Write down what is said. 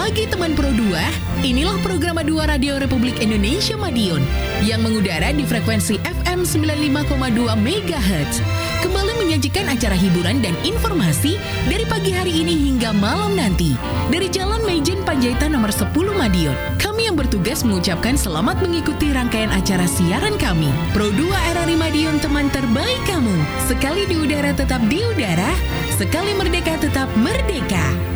pagi teman Pro 2. Inilah program A2 Radio Republik Indonesia Madiun yang mengudara di frekuensi FM 95,2 MHz. Kembali menyajikan acara hiburan dan informasi dari pagi hari ini hingga malam nanti. Dari Jalan Maijen Panjaitan nomor 10 Madiun. Kami yang bertugas mengucapkan selamat mengikuti rangkaian acara siaran kami. Pro 2 RRI Madiun, teman terbaik kamu. Sekali di udara tetap di udara, sekali merdeka tetap merdeka.